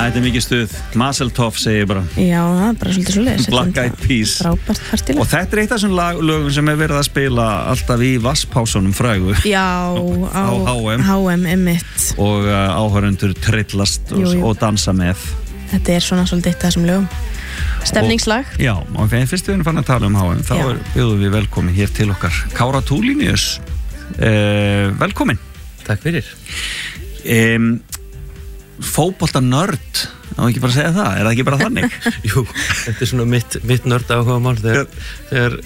Þetta mikið stuð, Mazel Tov segir ég bara. Já, það bara svolítið svoleiðis. Black Eyed Peas. Frábært partilag. Og þetta eitt af þessum lögum sem verið að spila alltaf í vasspásunum frægu. Já, á HM einmitt. Og áhorfendur trillast og dansa með. Þetta svona svolítið eitt af þessum lögum. Stemningslag. Já, og fyrst við erum fann að tala HM, þá bjóðum við velkomin hér til okkar. Kára Tulinius, velkomin. Takk fyrir. Fótbolta nörd, á ekki bara að segja það, það ekki bara þannig? Jú, þetta svona mitt nörd áhugamál þegar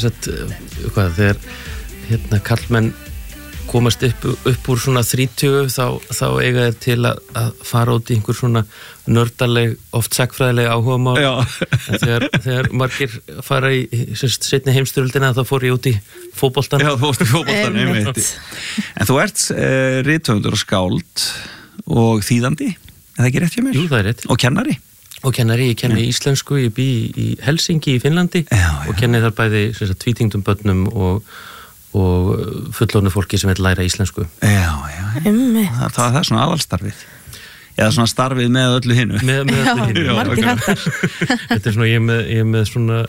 karlmenn komast upp úr svona 30 þá eiga þeir til að fara út í einhver svona nördaleg, oft sagfræðileg áhugamál. En þegar margir fara í seinni heimsstyrjöldina þá fór ég út í fótboltan. Já, þú fórst í fótboltan, einmitt. En þú ert rithöfundur og skáld og þýðandi, það ekki rétt hjá mér? Jú, það rétt. Og kennari? Og kennari, ég kenni íslensku, ég bý í Helsinki í Finnlandi og kenni þar bæði tvítyngdum börnum og fullorðnu fólki sem vil læra íslensku. Já. Það svona aðalstarfið. Eða svona starfið með öllu hinu. Með öllu hinu. Já, margir hattar. Þetta svona, ég með svona,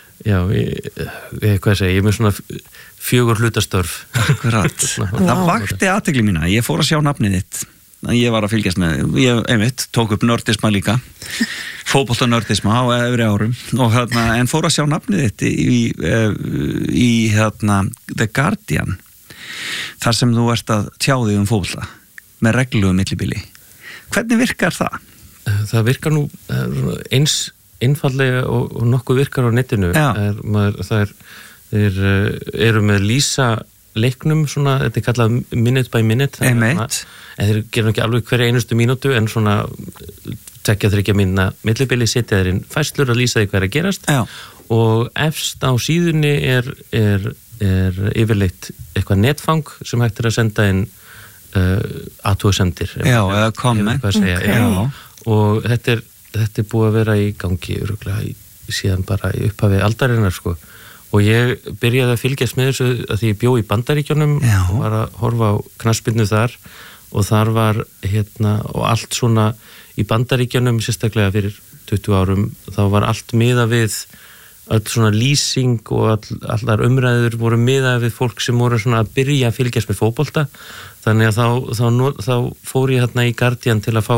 ég er með svona 4 hlutastörf. Akkurat. Það vakti athygli mína, ég fór að sjá nafnið þitt. Ég var að fylgjast með, ég tók upp nördisma líka, fótbolta nördisma á efri árum en fór að sjá nafnið þitt í The Guardian, þar sem þú ert að tjá þig fótbolta með reglulegu millibili. Hvernig virkar það? Það virkar nú eins einfallega og nokkuð virkar á netinu. Þeir eru með lýsa leiknum svona, þetta kallað minute by minute, en þeir gera ekki alveg hverja einustu mínútu, en svona 2-3 mínúna millibili setja þeir inn færslur að lýsa því hvað að gerast. Og efst á síðunni er yfirleitt eitthvað netfang sem hægt að senda inn athugasemdir eða comment. Og þetta er búið að vera í gangi örugglega síðan bara í upphafi aldarinnar sko. Og ég byrjaði að fylgjast með þessu að því ég bjó í Bandaríkjunum og var að horfa á knattspyrnu þar og þar var og allt svona í Bandaríkjunum sérstaklega fyrir 20 árum þá var allt miðað við öll svona lýsing og allar umræður voru miðað við fólk sem voru svona að byrja að fylgjast með fótbolta, þannig að þá fór ég í Guardian til að fá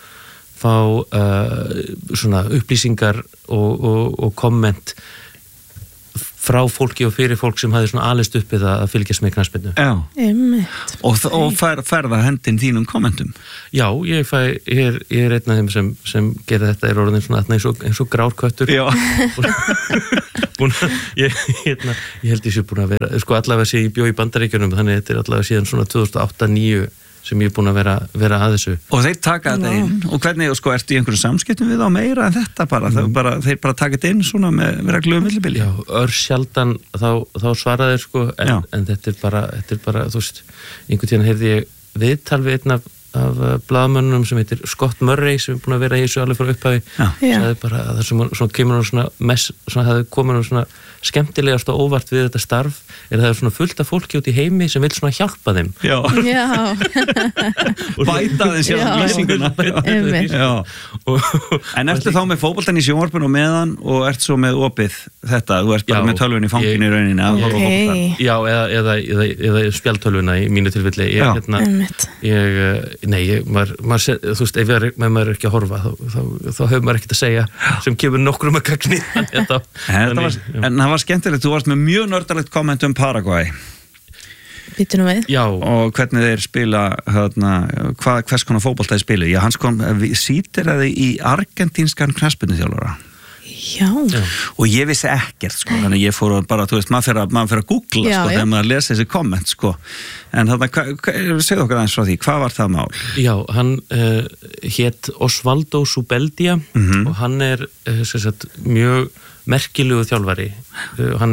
svona upplýsingar og komment frá fólki og fyrir fólk sem hafði svona alist uppið að fylgjast með knattspyrnu. Og færða hendin þínum kommentum? Já, ég er einn af þeim sem gera þetta orðin svona eins og grárköttur. Já. Ég held ég sé búin að vera, sko allavega sé ég bjó í Bandaríkjunum, þannig þetta er allavega síðan svona 2008-2009 sem ég er búin að vera að þessu. Og þeir taka þetta inn, og hvernig, sko, ertu í einhverjum samskiptum við á meira en þetta bara? Þeir bara taka þetta inn svona með reglulegu millibili? Já, örsjaldan þá svara þeir, sko, en þetta er bara, þú veist, einhvern tíðan heyrði ég viðtal við einn af blaðamönnum sem heitir Scott Murray sem er búin að vera í þessu alveg frá upphafi. Sagði bara að það kemur það komur svona skemmtilegast og óvart við þetta starf það er svona fullt af fólki út í heimi sem vil svona hjálpa þeim. Já. Bæta þeim síðan lýsinguna. En ertu þá með fótboltan í sjónvarpinu og meðan og ert svo með opið þetta, þú ert bara með tölvun í fanginu í rauninni að horfa á fótboltan? Já, eða spjaldtölvuna í mínu tilfelli. Þú veist, ef maður er ekki að horfa þá hefur maður ekkert að segja sem kemur nokkrum að gagni. En það var skemmtilegt, þú varst með mjög nördalegt komment Paraguay. Býtum við. Já, og hvernig þeir spila hvers konar fótbolta þeir spila. Já, hans kom sítiraði í argentínskan knattspyrnuþjálfara. Já. Og ég vissi ekkert, sko, þannig ég fór bara, þú veist, maður fer að googla, sko, þegar maður lesa þessi komment, sko. En segðu okkur aðeins frá því, hvað var það mál? Já, hann hét Osvaldo Zubeldia og hann er mjög merkilegu þjálfari. Hann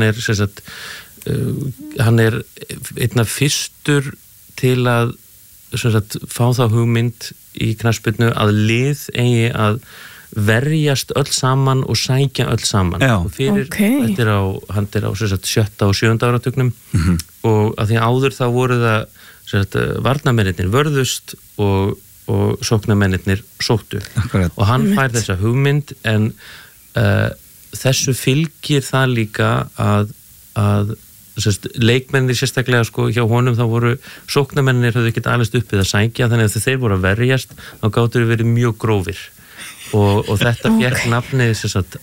er einn af fyrstur til að fá þá hugmynd í knattspyrnu að lið eigi að verjast öll saman og sækja öll saman. Og fyrir, hann er á 7. og 7. áratugnum og að því áður þá voru það varnarmennirnir vörðust og og sóknarmennirnir sóttu. Akkurat. Og hann fær þessa hugmynd en þessu fylgir það líka að leikmennir sérstaklega sko hjá honum þá voru sóknarmennir höfðu ekkert alveg uppið að sækja þannig að þeir voru að verjast þá gátu þeir verið mjög grófir og þetta fékk nafnið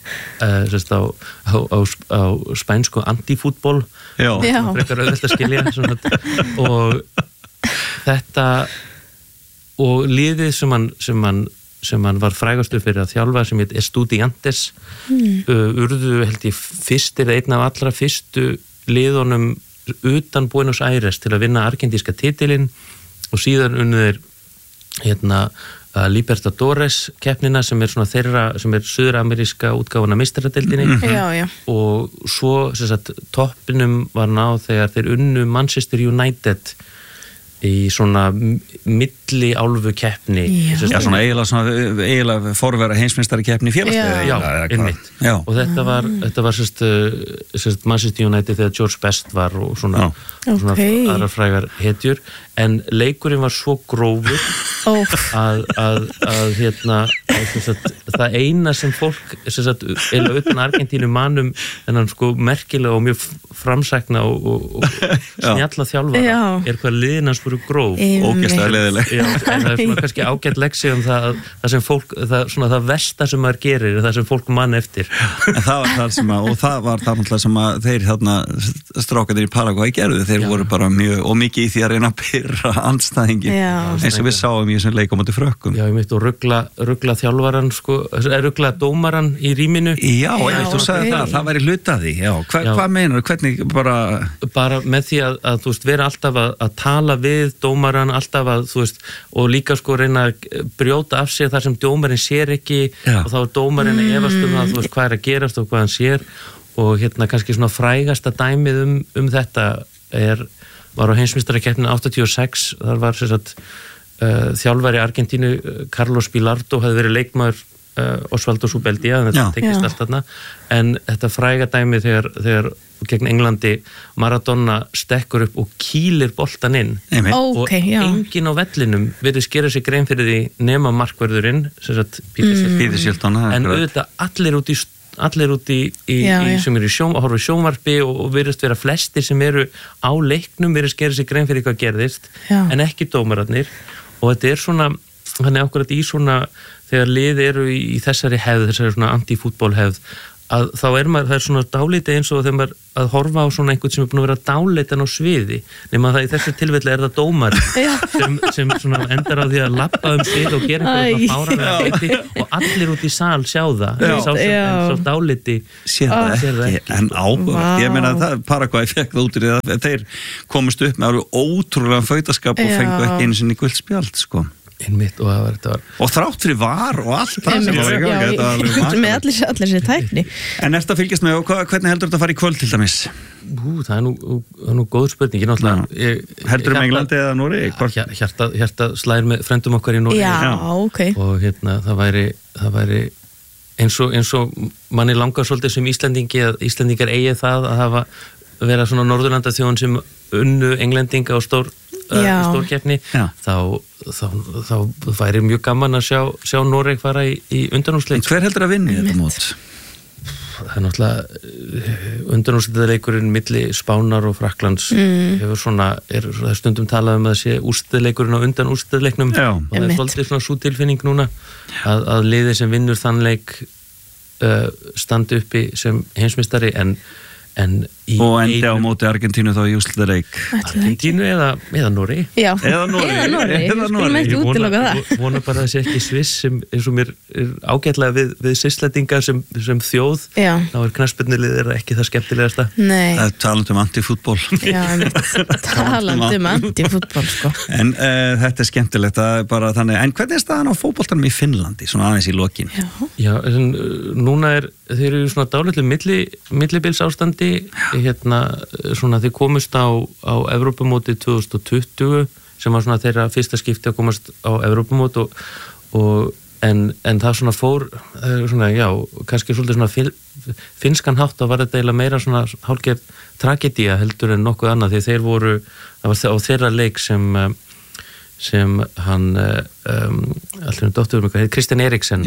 á spænsku antifútból frekar auðvelt að skilja og þetta og liðið sem hann var frægastur fyrir að þjálfa sem heit Estudiantes urðu held ég fyrstir einn af allra fyrstu liðunum utan Buenos Aires til að vinna argentíska titilinn og síðan unnu þeir Libertadores keppnina sem svona þeirra sem suður-ameríska útgáfuna meistaradeildinni og svo toppinum var náð þegar þeir unnu Manchester United í svona milli álfu keppni svona eiginlega forvera heimsmeistari keppni félagsliða einmitt og þetta var Manchester United þegar George Best var og svona aðra frægar hetjur en leikurinn var svo grófur að það eina sem fólk eða utan Argentínu manum þennan sko merkilega og mjög framsækna og snjalla þjálfara hvað liðin hans voru gróf ógeðslega leiðileg það svona kannski ágætt leksi það sem fólk, það versta sem maður gerir það sem fólk mann eftir en það var það sem að þeir strákarnir í Paraguay gerðu þeir voru bara mjög og mikið í því að reyna að pyrra andstæðingin eins og við sáum í þessum leik á móti Frökkum ég mitt og ruggla þjálfaran ruggla dómaran í rýminu þú sagði það væri hluta því hvað meinar, hvernig bara með því að þú veist, vera alltaf að tala við dómaran, alltaf að þú veist, og líka sko reyna að brjóta af sig þar sem dómarinn sér ekki og þá dómarinn efast það, þú veist, hvað að gerast og hvað hann sér og kannski svona frægasta dæmið þetta var á heimsmeistarakeppninu 86, þar var þjálfari Argentínu Carlos Bilardo hafði verið leikmaður Osvaldo Subeldia, þetta tekist allt þarna en þetta fræga dæmi þegar gegn Englandi Maradona stekkur upp og kýlir boltan inn og enginn á vellinum virðist gera sig grein fyrir því nema markvörðurinn Peter Shilton en auðvitað allir úti sem eru að horfa í sjónvarpi og virðist vera flestir sem eru á leiknum virðist gera sig grein fyrir hvað gerðist en ekki dómararnir og þetta svona þannig akkurat í svona þegar lið eru í þessari hefð þessari svona antifútból hefð að þá maður, það svona dálítið eins og þegar maður að horfa á svona einhvern sem búin að vera dáleitan á sviði nema það í þessu tilfelli það dómar sem svona endar á því að labba svið og gera eitthvað fáranlega hluti og allir út í sal sjá það svo dáliti sér það ekki en ábúrt, ég meina það Paraguay fekk það út í það þeir komist upp með alveg ótrúlega fautaskap og fengu ekki einu sinni gult spjald sko einmitt og það var og þrátt fyrir var og allt það sem var í gangi með allir sér tækni en eftir að fylgjast með og hvernig heldur þetta að fara í kvöld til dæmis? Það er nú góð spurning heldur Englandi eða Nóri? Hjarta slæðir með frendum okkar í Nóri og það væri eins og manni langar svolítið sem Íslendingar eigi það að vera svona Norðurlandaþjóðan sem unnu englendinga og stórkeppni þá væri mjög gaman að sjá Noreg fara í undanúrslit. Hver heldur að vinni þetta mót? Það er náttúrulega undanúrslitaleikurinn milli Spánar og Frakklands hefur svona, það er stundum talað um að það sé úrslitaleikurinn á undanúrslitaleiknum og það er svolítið svona svo tilfinning núna að liðið sem vinnur þann leik standi uppi sem heimsmeistari og endi á móti Argentínu þá í úrslitaleik Argentínu eða Nóri eða Nóri skulum ekki útiloka það vona bara að það sé ekki Sviss sem eins og mér er ágætlega við Svisslendinga sem þjóð þá er knattspyrnuliðið ekki það skemmtilegasta það er talandi antifútból talandi antifútból sko en þetta er skemmtilegt bara þannig, en hvernig er staðan á fótboltanum í Finnlandi svona aðeins í lokin? Núna þeir eru svona dálitlu millibils ástandi svona þeir komust á Evrópumóti 2020 sem var svona þeirra fyrsta skipti að komast á Evrópumót en það svona fór svona, kannski svolítið svona finnskan hátt að var þetta eiginlega meira svona hálfgerð tragedía heldur en nokkuð annað því þeir voru, það var á þeirra leik sem sem hann allir dóttur Kristján Eriksen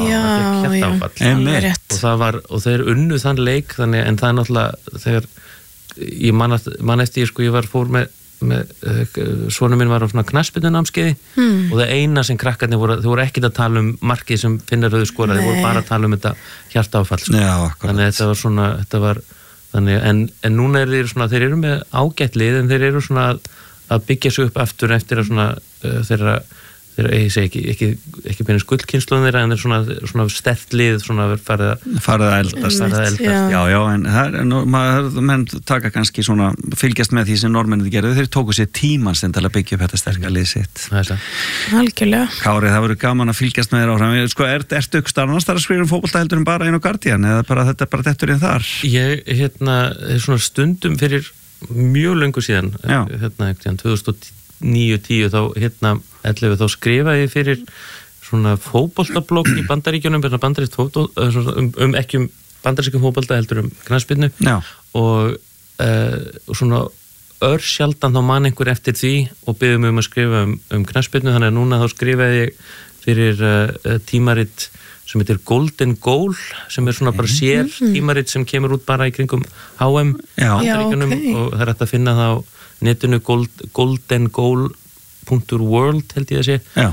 alveg rétt og þeir unnu þann leik þannig, en það er náttúrulega þegar ég man eftir ég fór með sonur minn var á svona knattspyrnunámskeiði og það eina sem krakkarnir þau voru ekkert að tala um markið sem Finnar höfðu skorað, þeir voru bara að tala um þetta hjartaáfall sko. Þannig að þetta var þannig, en núna þeir eru með ágætlið en þeir eru svona að byggja sig upp aftur eftir að svona þeirra ég segi ekki beinir gullkynslóðin þeirra en þeir svona sterkt lið svona farið að eldast já, en menn taka kannski svona fylgjast með því sem normennið gerðu, þeir tóku sér tíman sem til að byggja upp þetta sterka lið sitt algjörlega. Kári, það verður gaman að fylgjast með þér áfram sko, ertu ykkur starfnast að skrifa fótbolta heldur en bara einu Guardian eða þetta er bara dettur inn þar? Ég svona stundum fyrir mjög löngu síðan 2009-10 þá skrifaði ég fyrir svona fótboltablogg í Bandaríkjunum ekki bandarískum fótbolta heldur knattspyrnu og svona örsjaldan þá man einhver eftir því og biður mig að skrifa knattspyrnu þannig að núna þá skrifaði ég fyrir tímarit sem heitir Golden Goal sem svona bara sér tímarit sem kemur út bara í kringum HM Bandaríkjunum og það er hægt að finna það á netinu goldengoal.world held ég að sé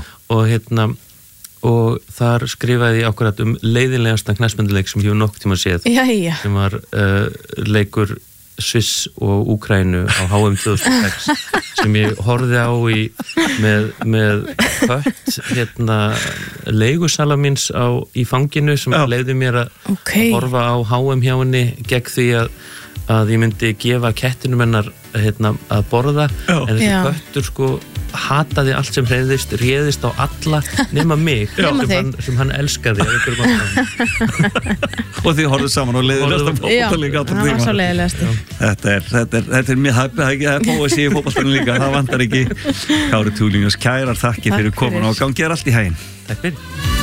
og þar skrifaði ég akkurat leiðinlegasta knattspyrnuleik sem ég hef nokkuð tíma séð sem var leikur Sviss og Úkraínu á HM 2006 sem ég horfði á með hött leigusala míns í fanginu sem leiði mér að horfa á HM hjá henni gegn því að ég myndi gefa kettinum hennar að borða en þessi köttur sko hataði allt sem hreyðist, réðist á alla nema mig sem hann elskaði og þið horfðu saman og leiðilegast að fótbolta líka þetta er mjög það bóið sér í fótboltanum líka það vantar ekki Kári Tulinius, kærar þakki fyrir komin og gangi allt í haginn. Takk fyrir.